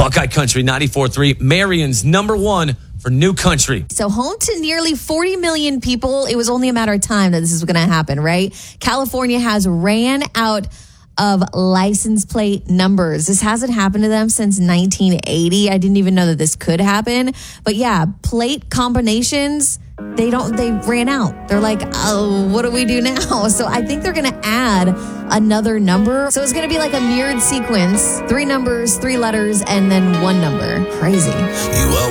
Buckeye Country 94.3, Marion's number one for new country. So home to nearly 40 million people, it was only a matter of time that this is going to happen, right? California has ran out of license plate numbers. This hasn't happened to them since 1980. I didn't even know that this could happen. But yeah, plate combinations, they ran out. They're like, oh, what do we do now? So I think they're going to add another number. So it's going to be like a mirrored sequence, 3 numbers, 3 letters, and then 1 number. Crazy. You